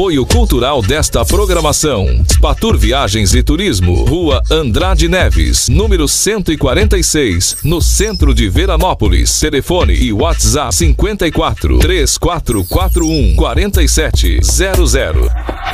Apoio cultural desta programação: Spatur Viagens e Turismo, Rua Andrade Neves, número 146, no centro de Veranópolis. Telefone e WhatsApp 54 3441 4700.